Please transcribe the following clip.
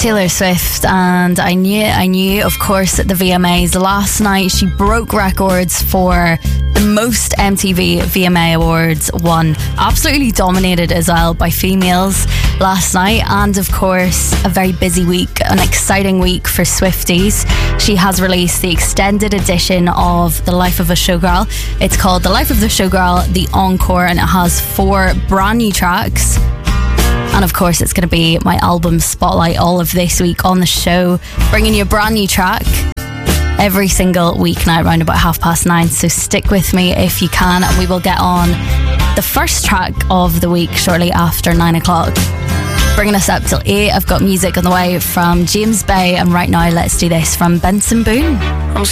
Taylor Swift, and I knew, of course, at the VMAs last night she broke records for the most MTV VMA Awards won. Absolutely dominated as well by females last night, and of course a very busy week, an exciting week for Swifties. She has released the extended edition of The Life of a Showgirl. It's called The Life of the Showgirl, The Encore, and it has 4 brand new tracks. And of course it's going to be my album spotlight all of this week on the show, bringing you a brand new track every single weeknight around about 9:30. So stick with me if you can, and we will get on the first track of the week shortly after 9 o'clock. Bringing us up till 8, I've got music on the way from James Bay, and right now let's do this from Benson Boone. I'm